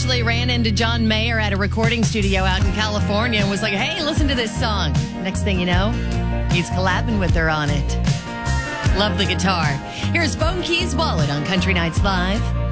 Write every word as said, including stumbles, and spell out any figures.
actually ran into John Mayer at a recording studio out in California and was like, hey, listen to this song. Next thing you know, he's collabing with her on it. Love the guitar. Here's Bone Keys Wallet on Country Nights Live.